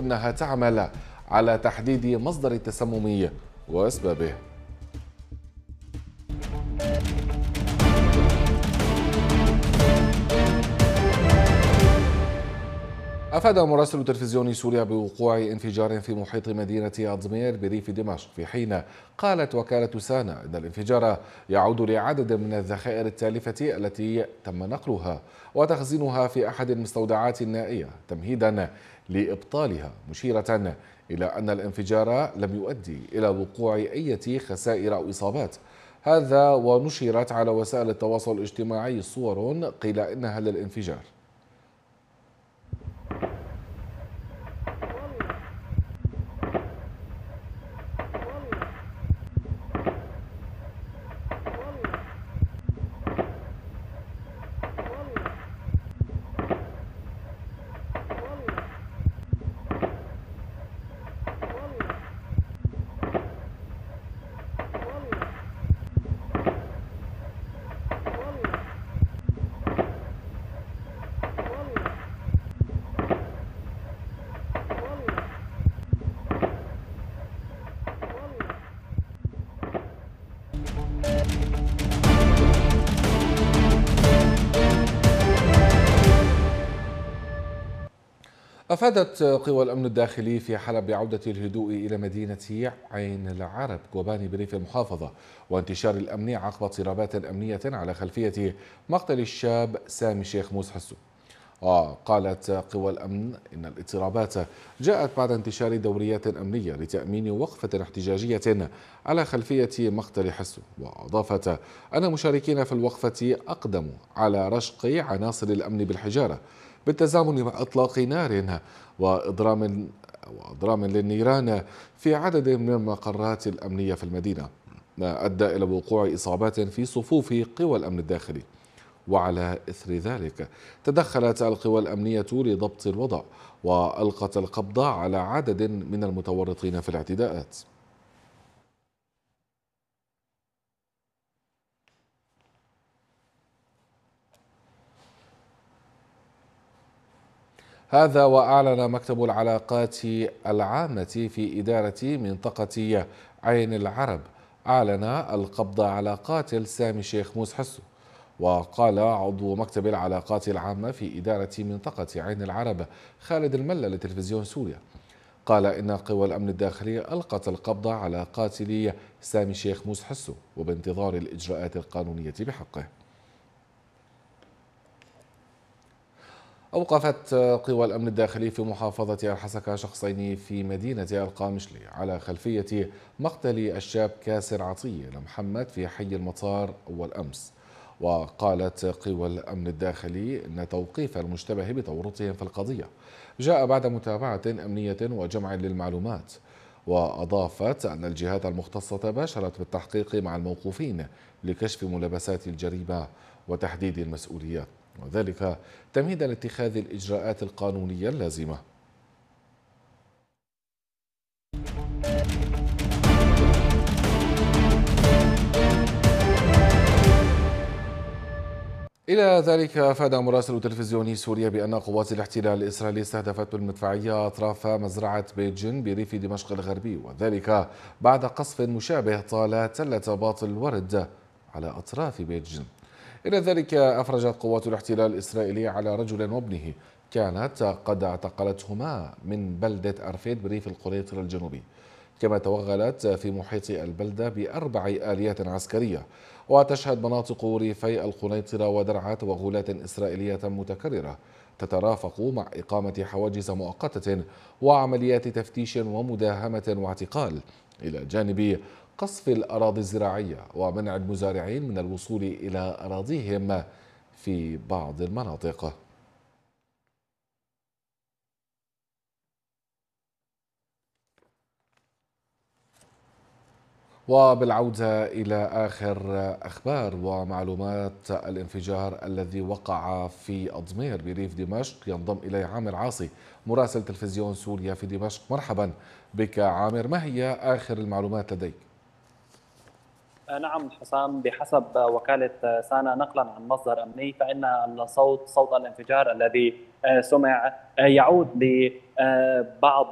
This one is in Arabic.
إنها تعمل على تحديد مصدر التسمم وأسبابه. أفاد مراسل تلفزيون سوريا بوقوع انفجار في محيط مدينة أدمير بريف دمشق، في حين قالت وكالة سانا أن الانفجار يعود لعدد من الذخائر التالفة التي تم نقلها وتخزينها في أحد المستودعات النائية تمهيدا لإبطالها، مشيرة إلى أن الانفجار لم يؤدي إلى وقوع أي خسائر أو إصابات. هذا ونشرت على وسائل التواصل الاجتماعي صور قيل إنها للانفجار. أفادت قوى الأمن الداخلي في حلب بعودة الهدوء إلى مدينة عين العرب كوباني بريف المحافظة وانتشار الأمن عقب اضطرابات أمنية على خلفية مقتل الشاب سامي شيخ موس حسو. وقالت قوى الأمن إن الاضطرابات جاءت بعد انتشار دوريات أمنية لتأمين وقفة احتجاجية على خلفية مقتل حسو. وأضافت أن مشاركين في الوقفة أقدموا على رشق عناصر الأمن بالحجارة بالتزامن مع إطلاق نار وإضرام للنيران في عدد من المقرات الأمنية في المدينة، ما أدى إلى وقوع إصابات في صفوف قوى الأمن الداخلي. وعلى إثر ذلك تدخلت القوى الأمنية لضبط الوضع وألقت القبض على عدد من المتورطين في الاعتداءات. هذا وأعلن مكتب العلاقات العامة في إدارة منطقة عين العرب أعلن القبض على قاتل سامي شيخ موس حسو. وقال عضو مكتب العلاقات العامة في إدارة منطقة عين العرب خالد الملا لتلفزيون سوريا، قال إن قوى الأمن الداخلي ألقت القبض على قاتل سامي شيخ موس حسو وبانتظار الإجراءات القانونية بحقه. أوقفت قوى الأمن الداخلي في محافظة الحسكة شخصين في مدينة القامشلي على خلفية مقتل الشاب كاسر عطية محمد في حي المطار أول أمس. وقالت قوى الأمن الداخلي أن توقيف المشتبه بتورطهم في القضية جاء بعد متابعة أمنية وجمع للمعلومات. وأضافت أن الجهات المختصة باشرت بالتحقيق مع الموقوفين لكشف ملابسات الجريمة وتحديد المسؤوليات، وذلك تمهيدا لاتخاذ الإجراءات القانونية اللازمة. إلى ذلك أفاد مراسل تلفزيون سوريا بأن قوات الاحتلال الإسرائيلي استهدفت بالمدفعية أطراف مزرعة بيجن بريف دمشق الغربي، وذلك بعد قصف مشابه طال تلة باطل الورد على أطراف بيجن. إلى ذلك أفرجت قوات الاحتلال الإسرائيلي على رجل وابنه كانت قد اعتقلتهما من بلدة أرفيد بريف القنيطرة الجنوبي، كما توغلت في محيط البلدة بأربع آليات عسكرية. وتشهد مناطق ريفي القنيطرة ودرعات وغولات إسرائيلية متكررة تترافق مع إقامة حواجز مؤقتة وعمليات تفتيش ومداهمة واعتقال، إلى جانب قصف الأراضي الزراعية ومنع المزارعين من الوصول إلى أراضيهم في بعض المناطق. وبالعودة إلى آخر أخبار ومعلومات الانفجار الذي وقع في أدمير بريف دمشق، ينضم إلي عامر عاصي مراسل تلفزيون سوريا في دمشق. مرحبا بك عامر، ما هي آخر المعلومات لديك؟ نعم حسام، بحسب وكالة سانا نقلا عن مصدر أمني فإن صوت الانفجار الذي سمع يعود لبعض